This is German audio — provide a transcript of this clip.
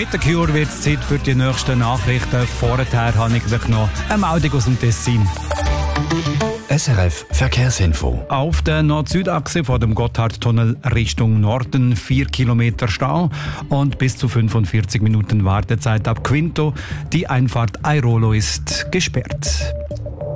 Mit der Cure wird es Zeit für die nächsten Nachrichten. Vorher habe ich noch eine Meldung aus dem Tessin. SRF Verkehrsinfo. Auf der Nord-Süd-Achse vor dem Gotthardtunnel Richtung Norden 4 Kilometer Stau und bis zu 45 Minuten Wartezeit ab Quinto. Die Einfahrt Airolo ist gesperrt.